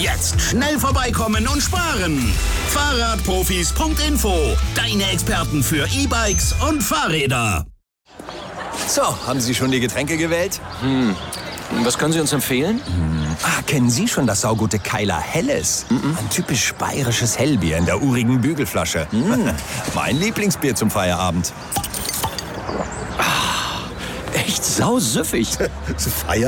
Jetzt schnell vorbeikommen und sparen. Fahrradprofis.info. Deine Experten für E-Bikes und Fahrräder. So, haben Sie schon die Getränke gewählt? Was können Sie uns empfehlen? Kennen Sie schon das saugute Keiler Helles? Ein typisch bayerisches Hellbier in der urigen Bügelflasche. Mein Lieblingsbier zum Feierabend. Echt sausüffig. Feier